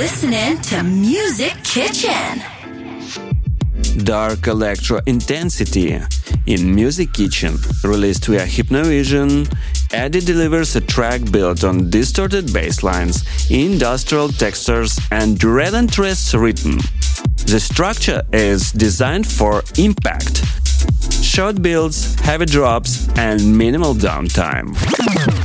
listening to Music Kitchen. Dark Electro Intensity in Music Kitchen, released via Hypnovision, Eddie delivers a track built on distorted bass lines, industrial textures, and relentless rhythm. The structure is designed for impact, short builds, heavy drops, and minimal downtime.